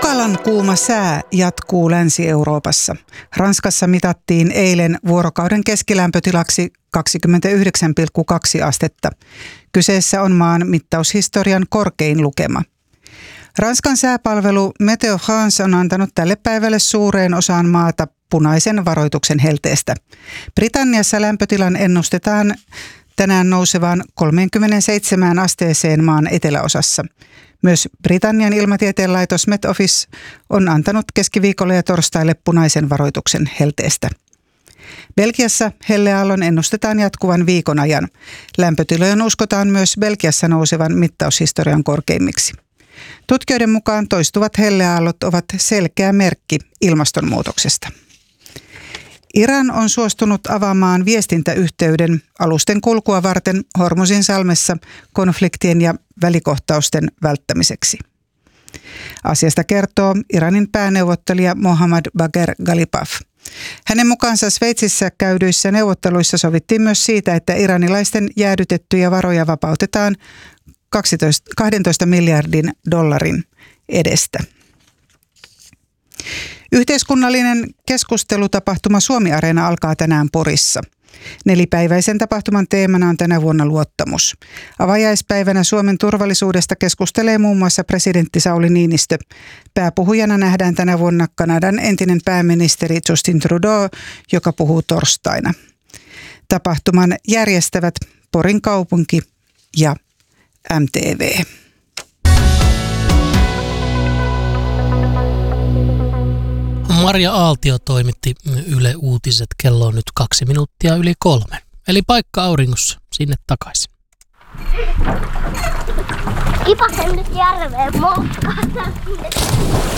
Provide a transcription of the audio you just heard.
Kamalan kuuma sää jatkuu Länsi-Euroopassa. Ranskassa mitattiin eilen vuorokauden keskilämpötilaksi 29,2 astetta. Kyseessä on maan mittaushistorian korkein lukema. Ranskan sääpalvelu Meteo France on antanut tälle päivälle suureen osaan maata punaisen varoituksen helteestä. Britanniassa lämpötilan ennustetaan tänään nousevan 37 asteeseen maan eteläosassa. Myös Britannian ilmatieteen laitos Met Office on antanut keskiviikolle ja torstaille punaisen varoituksen helteestä. Belgiassa helleaallon ennustetaan jatkuvan viikon ajan. Lämpötilojen uskotaan myös Belgiassa nousevan mittaushistorian korkeimmiksi. Tutkijoiden mukaan toistuvat helleaallot ovat selkeä merkki ilmastonmuutoksesta. Iran on suostunut avaamaan viestintäyhteyden alusten kulkua varten Hormuzin salmessa konfliktien ja välikohtausten välttämiseksi. Asiasta kertoo Iranin pääneuvottelija Mohammad Bagher Ghalibaf. Hänen mukaansa Sveitsissä käydyissä neuvotteluissa sovittiin myös siitä, että iranilaisten jäädytettyjä varoja vapautetaan 12 miljardin dollarin edestä. Yhteiskunnallinen keskustelutapahtuma Suomi-areena alkaa tänään Porissa. 4-päiväisen tapahtuman teemana on tänä vuonna luottamus. Avajaispäivänä Suomen turvallisuudesta keskustelee muun muassa presidentti Sauli Niinistö. Pääpuhujana nähdään tänä vuonna Kanadan entinen pääministeri Justin Trudeau, joka puhuu torstaina. Tapahtuman järjestävät Porin kaupunki ja MTV. Maria Aaltio toimitti Yle Uutiset, kello on nyt 2 minuuttia yli 3. Eli paikka auringossa, sinne takaisin. Kipasen nyt järveen moskaan.